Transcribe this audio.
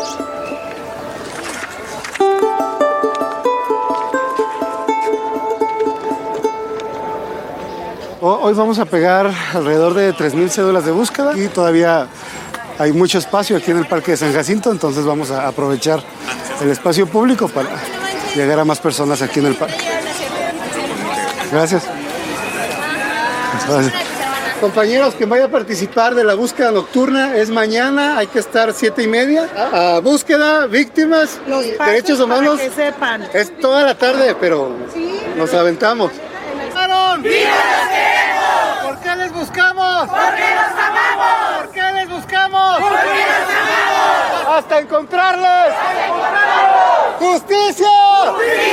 Hoy vamos a pegar alrededor de 3,000 cédulas de búsqueda y todavía hay mucho espacio aquí en el Parque de San Jacinto, entonces vamos a aprovechar el espacio público para llegar a más personas aquí en el parque. Gracias. Gracias. Compañeros, quien vaya a participar de la búsqueda nocturna es mañana, hay que estar 7:30. Búsqueda, víctimas, derechos humanos. Para que sepan. Es toda la tarde, pero nos aventamos. ¡Viva los queremos! ¿Por qué les buscamos? ¡Porque los amamos! ¿Por qué les buscamos? ¡Porque los amamos! ¡Hasta encontrarles! ¡Hasta encontrarlos! ¡Justicia! ¡Justicia!